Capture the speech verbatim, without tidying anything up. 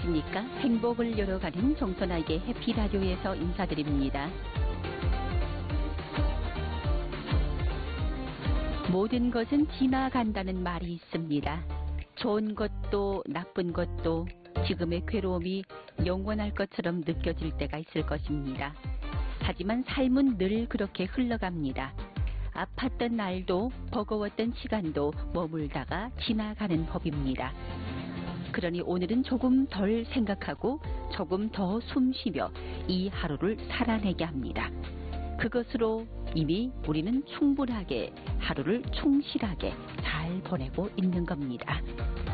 안녕하십니까. 행복을 열어가는 정선아의 해피라디오에서 인사드립니다. 모든 것은 지나간다는 말이 있습니다. 좋은 것도 나쁜 것도 지금의 괴로움이 영원할 것처럼 느껴질 때가 있을 것입니다. 하지만 삶은 늘 그렇게 흘러갑니다. 아팠던 날도 버거웠던 시간도 머물다가 지나가는 법입니다. 그러니 오늘은 조금 덜 생각하고 조금 더 숨쉬며 이 하루를 살아내게 합니다. 그것으로 이미 우리는 충분하게 하루를 충실하게 잘 보내고 있는 겁니다.